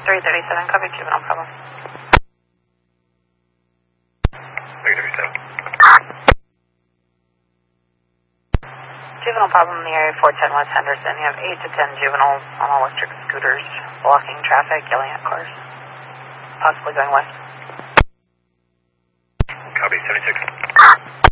337, copy, juvenile problem. 337. Juvenile problem in the area 410 West Henderson. You have 8 to 10 juveniles on electric scooters blocking traffic, yelling at cars. Possibly going west. Copy, 76.